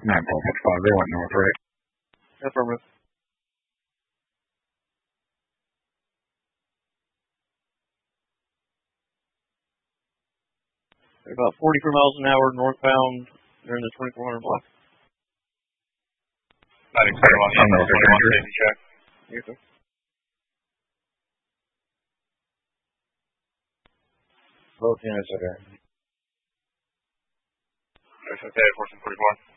9-12-5, they went north, right? Affirmative. They're about 43 miles an hour northbound. They're in the 2400 block. 90 clear on the 21 safety check. Yes, sir. Both units are there. Okay, 1444.